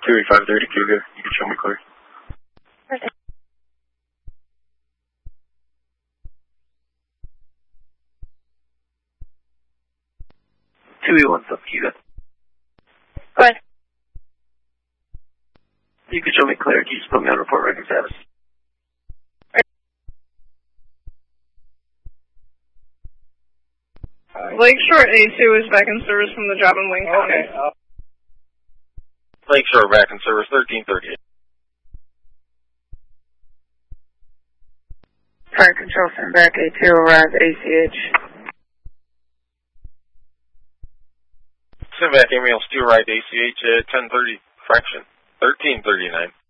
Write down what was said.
28530 Cougar. You can show me clear. Okay. 281 sub Cougar. Go ahead. You can show me clear. Can you just put me on report record status? Lakeshore A2 is back in service from the job in Wayne County. Okay. Lakeshore back in service 1338. Fire control, send back A2, arrive ACH. Send back ambulance 2, arrive ACH at 10:30, fraction 13:39.